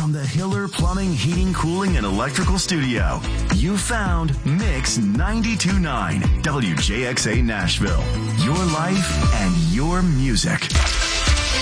From the Hiller Plumbing, Heating, Cooling, and Electrical Studio, you found Mix 92.9 WJXA Nashville. Your life and your music.